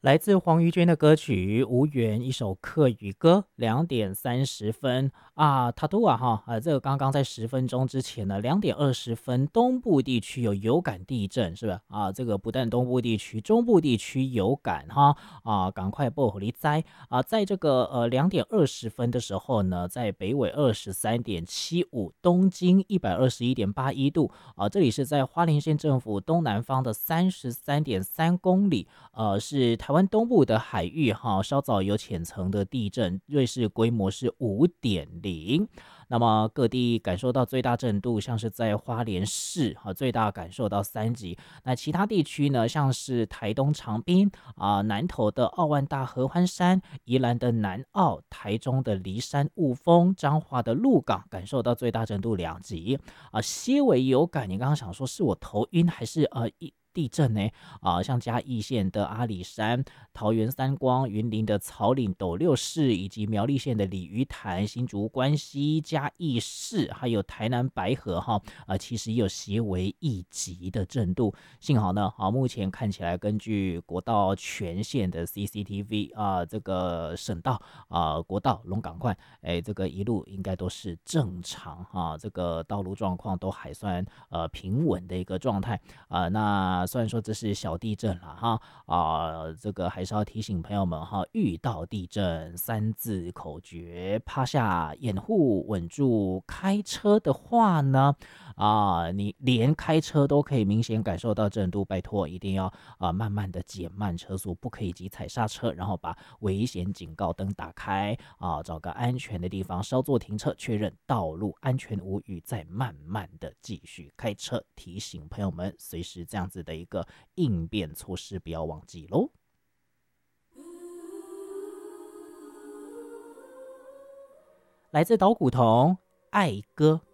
来自黄瑜娟的歌曲《无缘》，一首客语歌，2点30分啊，塔图啊哈这个刚刚在10分钟之前呢，2点20分，东部地区有感地震，是吧？啊，这个不但东部地区，中部地区有感哈啊，赶快报火力灾啊，在这个2点20分的时候呢，在北纬23.75，东经121.81度啊，这里是在花莲县政府东南方的33.3公里。是台湾东部的海域哈，稍早有浅层的地震，瑞士规模是5.0。那么各地感受到最大震度，像是在花莲市最大感受到3级。那其他地区呢，像是台东长滨南投的澳万大合欢山、宜兰的南澳、台中的梨山雾峰、彰化的鹿港，感受到最大震度2级些微有感。你刚刚想说是我头晕还是地震呢？像嘉义县的阿里山、桃园三光、云林的草岭斗六市，以及苗栗县的鲤鱼潭、新竹关西、嘉义市，还有台南白河其实也有些微1级的震度。幸好呢，目前看起来根据国道全线的 CCTV 这个省道国道龙港快，这个一路应该都是正常这个道路状况都还算平稳的一个状态那虽然说这是小地震了这个还是要提醒朋友们遇到地震3字口诀，趴下掩护稳住。开车的话呢你连开车都可以明显感受到震度，拜托一定要慢慢的减慢车速，不可以急踩刹车，然后把危险警告灯打开找个安全的地方稍作停车，确认道路安全无虞，再慢慢的继续开车。提醒朋友们随时这样子的一个应变措施不要忘记咯。来自岛古童爱歌。